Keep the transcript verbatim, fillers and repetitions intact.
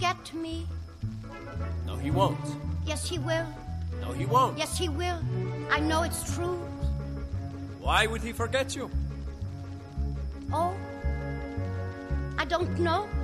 forget me. No, he won't. Yes, he will. No, he won't. Yes, he will. I know it's true. Why would he forget you? Oh, I don't know.